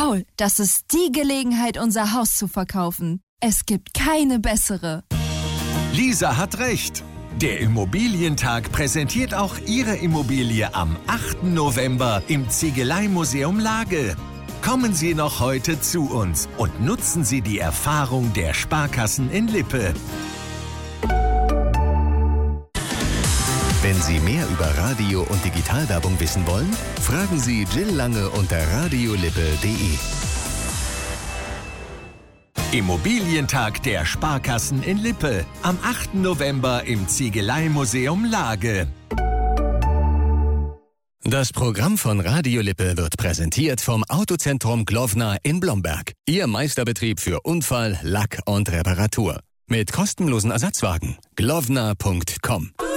Paul, das ist die Gelegenheit, unser Haus zu verkaufen. Es gibt keine bessere. Lisa hat recht. Der Immobilientag präsentiert auch Ihre Immobilie am 8. November im Ziegeleimuseum Lage. Kommen Sie noch heute zu uns und nutzen Sie die Erfahrung der Sparkassen in Lippe. Wenn Sie mehr über Radio- und Digitalwerbung wissen wollen, fragen Sie Jill Lange unter radiolippe.de. Immobilientag der Sparkassen in Lippe am 8. November im Ziegeleimuseum Lage. Das Programm von Radio Lippe wird präsentiert vom Autozentrum Glowna in Blomberg. Ihr Meisterbetrieb für Unfall, Lack und Reparatur. Mit kostenlosen Ersatzwagen. glowna.com